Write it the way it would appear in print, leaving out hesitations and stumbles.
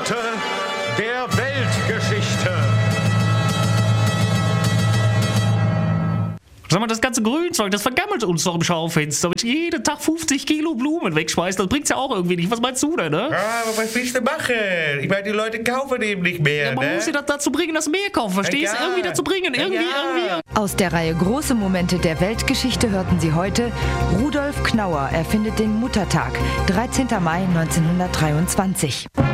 Momente der Weltgeschichte. Sag mal, das ganze Grünzeug, das vergammelt uns doch im Schaufenster. Wenn ich jeden Tag 50 Kilo Blumen wegschmeiße, das bringt's ja auch irgendwie nicht. Was meinst du denn, ne? Ja, aber was willst du machen? Ich meine, die Leute kaufen eben nicht mehr, Ja, man muss sie das dazu bringen, dass mehr kaufen, verstehst du? Ja. Irgendwie dazu bringen, irgendwie. Aus der Reihe Große Momente der Weltgeschichte hörten Sie heute: Rudolf Knauer erfindet den Muttertag, 13. Mai 1923.